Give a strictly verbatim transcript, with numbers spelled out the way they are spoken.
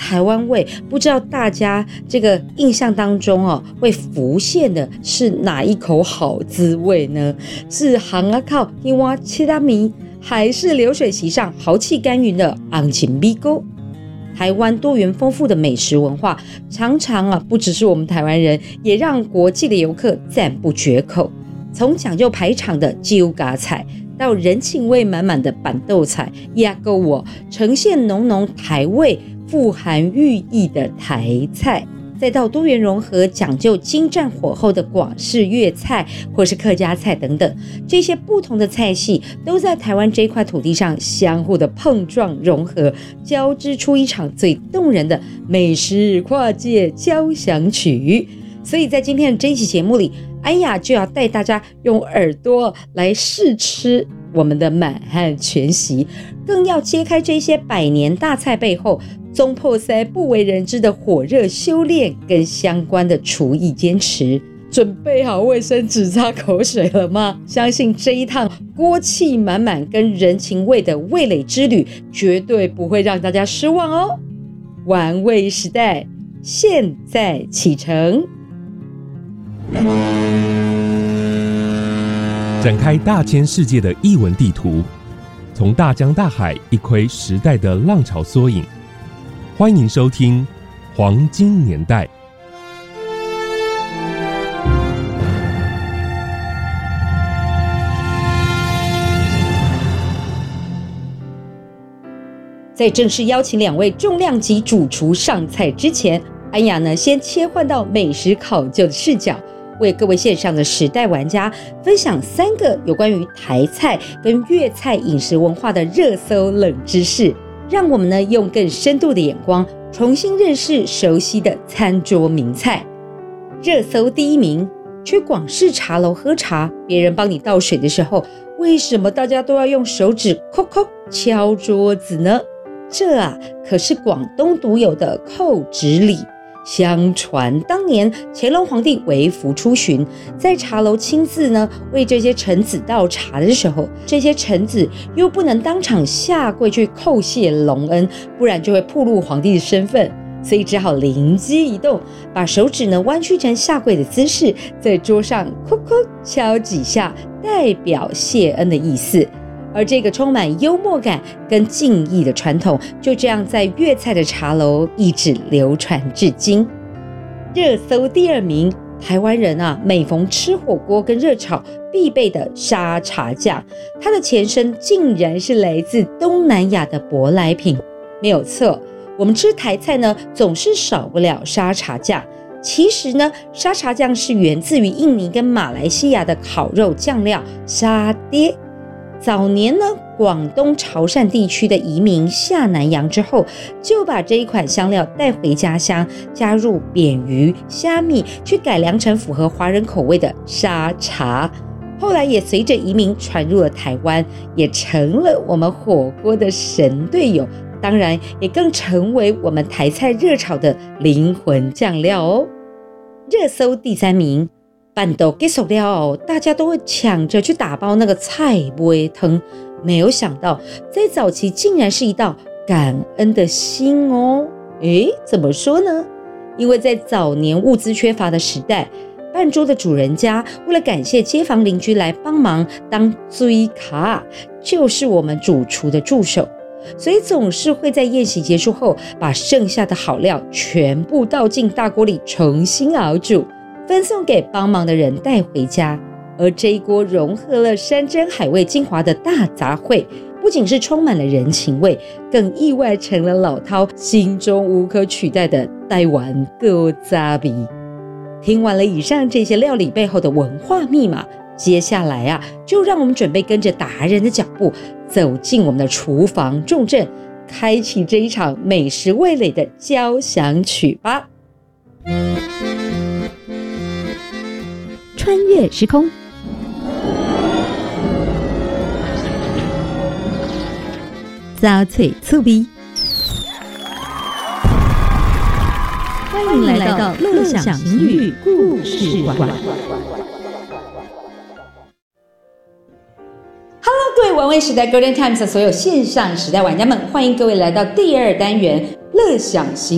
台湾味，不知道大家这个印象当中哦，会浮现的是哪一口好滋味呢？是行啊靠一碗切拉米，还是流水席上豪气干云的昂琴米糕？台湾多元丰富的美食文化，常常啊，不只是我们台湾人，也让国际的游客赞不绝口。从讲究排场的酒咖菜，到人情味满满的板豆菜，压够我呈现浓浓台味、富含寓意的台菜，再到多元融合、讲究精湛火候的广式粤菜或是客家菜等等，这些不同的菜系都在台湾这块土地上相互的碰撞融合，交织出一场最动人的美食跨界交响曲。所以在今天的这一期节目里，安雅就要带大家用耳朵来试吃我们的满汉全席，更要揭开这些百年大菜背后中破塞不为人知的火热修炼跟相关的厨艺坚持。准备好卫生纸擦口水了吗？相信这一趟锅气满满跟人情味的味蕾之旅绝对不会让大家失望哦。玩味时代现在启程， 展开大千世界的艺文地图，从大江大海一窥时代的浪潮缩影。欢迎收听《黄金年代》。 在正式邀请两位重量级主厨上菜之前，安雅呢先切换到美食考究的视角，为各位线上的时代玩家分享三个有关于台菜跟粤菜饮食文化的热搜冷知识，让我们呢用更深度的眼光重新认识熟悉的餐桌名菜。热搜第一名，去广式茶楼喝茶，别人帮你倒水的时候，为什么大家都要用手指叩叩敲桌子呢？这啊可是广东独有的叩指礼。相传当年乾隆皇帝微服出巡，在茶楼亲自呢为这些臣子倒茶的时候，这些臣子又不能当场下跪去叩谢隆恩，不然就会暴露皇帝的身份，所以只好灵机一动，把手指呢弯曲成下跪的姿势，在桌上叩叩敲几下，代表谢恩的意思。而这个充满幽默感跟敬意的传统，就这样在粤菜的茶楼一直流传至今。热搜第二名，台湾人啊，每逢吃火锅跟热炒必备的沙茶酱，它的前身竟然是来自东南亚的舶来品。没有错，我们吃台菜呢，总是少不了沙茶酱。其实呢，沙茶酱是源自于印尼跟马来西亚的烤肉酱料沙爹。早年呢，广东潮汕地区的移民下南洋之后，就把这一款香料带回家乡，加入扁鱼、虾米，去改良成符合华人口味的沙茶。后来也随着移民传入了台湾，也成了我们火锅的神队友，当然也更成为我们台菜热炒的灵魂酱料哦。热搜第三名，办到结束了，大家都会抢着去打包那个菜尾汤，没有想到在早期竟然是一道感恩的心哦。诶，怎么说呢？因为在早年物资缺乏的时代，办桌的主人家为了感谢街坊邻居来帮忙当追卡，就是我们主厨的助手，所以总是会在宴席结束后把剩下的好料全部倒进大锅里重新熬煮，分送给帮忙的人带回家。而这一锅融合了山珍海味精华的大杂烩，不仅是充满了人情味，更意外成了老饕心中无可取代的台湾古早味。听完了以上这些料理背后的文化密码，接下来啊，就让我们准备跟着达人的脚步，走进我们的厨房重镇，开启这一场美食味蕾的交响曲吧。 穿越时空，杂脆粗逼，欢迎来到乐享情侣故事馆。 各位玩味时代 Golden Times 的所有线上时代玩家们，欢迎各位来到第二单元乐享行